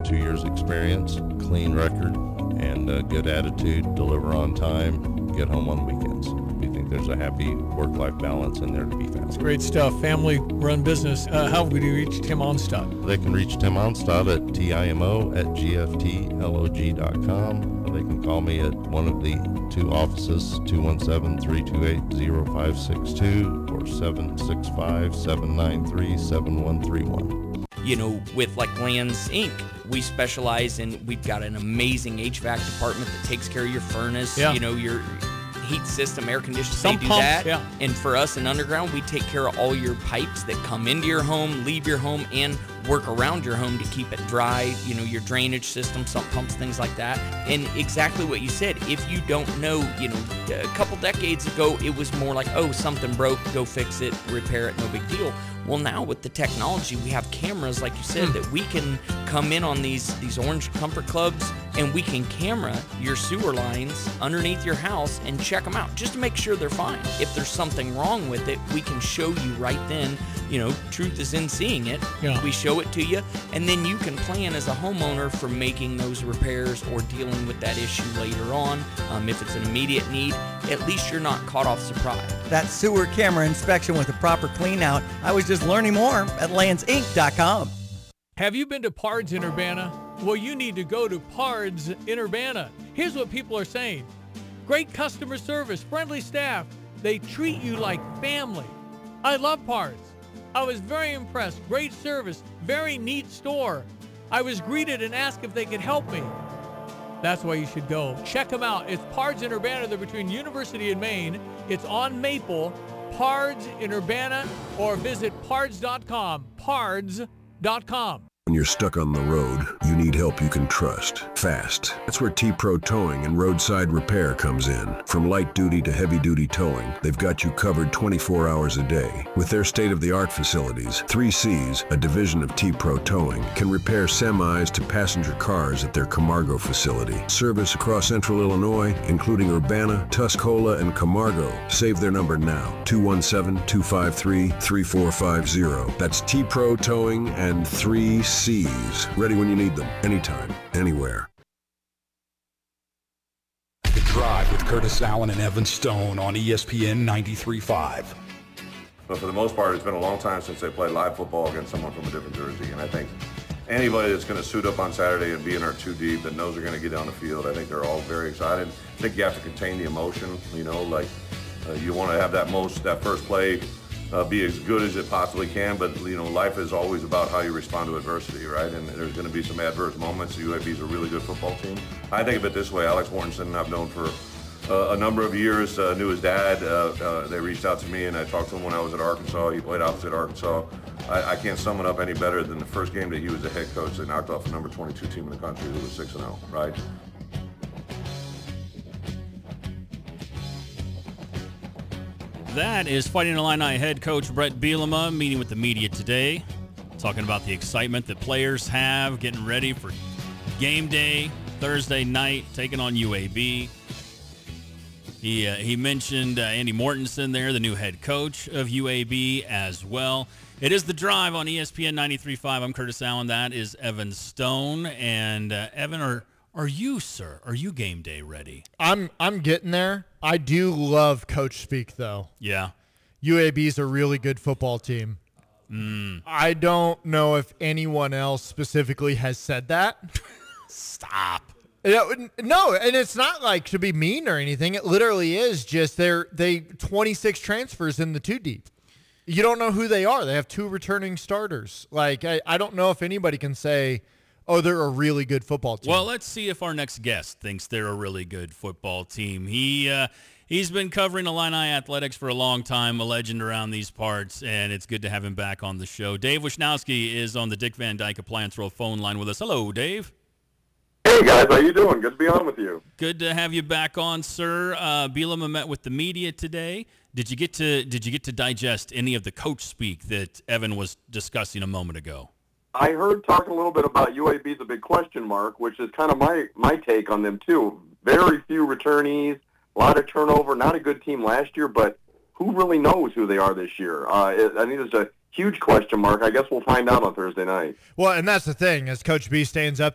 2 years experience, clean record, and a good attitude, deliver on time, get home on weekends. We think there's a happy work-life balance in there to be fast. Great stuff. Family-run business. How would you reach Tim Onstad? They can reach Tim Onstad at TIMO@GFTLOG.com. They can call me at one of the 2 offices, 217-328-0562 or 765-793-7131. You know, with like Lands Inc., we specialize in, we've got an amazing HVAC department that takes care of your furnace, you know, your heat system, air conditioning, they do pumps, that. yeah. And for us in Underground, we take care of all your pipes that come into your home, leave your home, and work around your home to keep it dry, you know, your drainage system, sump pumps, things like that. And exactly what you said, if you don't know, you know, a couple decades ago, it was more like, oh, something broke, go fix it, repair it, no big deal. Well, now with the technology, we have cameras, like you said, that we can come in on these Orange Comfort Clubs, and we can camera your sewer lines underneath your house and check them out just to make sure they're fine. If there's something wrong with it, we can show you right then. You know, truth is in seeing it. Yeah. We show it to you, and then you can plan as a homeowner for making those repairs or dealing with that issue later on. If it's an immediate need, at least you're not caught off surprise. That sewer camera inspection with a proper clean out. I was just learning more at landsinc.com. Have you been to Pards in Urbana? Well, you need to go to Pards in Urbana. Here's what people are saying. Great customer service, friendly staff. They treat you like family. I love Pards. I was very impressed. Great service. Very neat store. I was greeted and asked if they could help me. That's why you should go. Check them out. It's Pards in Urbana. They're between University and Maine. It's on Maple. Pards in Urbana, or visit pards.com. Pards.com. When you're stuck on the road, you need help you can trust. Fast. That's where T-Pro Towing and Roadside Repair comes in. From light duty to heavy duty towing, they've got you covered 24 hours a day. With their state-of-the-art facilities, 3Cs, a division of T-Pro Towing, can repair semis to passenger cars at their Camargo facility. Service across central Illinois, including Urbana, Tuscola, and Camargo. Save their number now, 217-253-3450. That's T-Pro Towing and 3Cs. Ready when you need them, anytime, anywhere. The Drive with Curtis Allen and Evan Stone on ESPN 93.5. But for the most part, it's been a long time since they played live football against someone from a different jersey. And I think anybody that's going to suit up on Saturday and be in our 2 deep that knows they're going to get on the field, I think they're all very excited. I think you have to contain the emotion, you know, like you want to have that first play be as good as it possibly can, but you know, life is always about how you respond to adversity, right? And there's going to be some adverse moments. UAB is a really good football team. I think of it this way: Alex Warrenson, I've known for a number of years. Knew his dad. They reached out to me, and I talked to him when I was at Arkansas. He played opposite Arkansas. I can't sum it up any better than the first game that he was the head coach. They knocked off the number 22 team in the country, who was 6-0, right? That is Fighting Illini head coach Brett Bielema meeting with the media today, talking about the excitement that players have, getting ready for game day, Thursday night, taking on UAB. He mentioned Andy Mortensen there, the new head coach of UAB as well. It is The Drive on ESPN 93.5. I'm Curtis Allen. That is Evan Stone. And Evan, are you, sir? Are you game day ready? I'm getting there. I do love coach speak, though. Yeah. UAB's a really good football team. I don't know if anyone else specifically has said that. Stop. No, and it's not like to be mean or anything. It literally is just they 26 transfers in the 2 deep. You don't know who they are. They have 2 returning starters. Like I don't know if anybody can say, oh, they're a really good football team. Well, let's see if our next guest thinks they're a really good football team. He's been covering Illini athletics for a long time, a legend around these parts, and it's good to have him back on the show. Dave Wisnowski is on the Dick Van Dyke Appliance Roll phone line with us. Hello, Dave. Hey, guys. How you doing? Good to be on with you. Good to have you back on, sir. Bielema met with the media today. Did you get to digest any of the coach speak that Evan was discussing a moment ago? I heard talking a little bit about UAB's a big question mark, which is kind of my take on them, too. Very few returnees, a lot of turnover, not a good team last year, but who really knows who they are this year? I think there's a huge question mark. I guess we'll find out on Thursday night. Well, and that's the thing. As Coach B stands up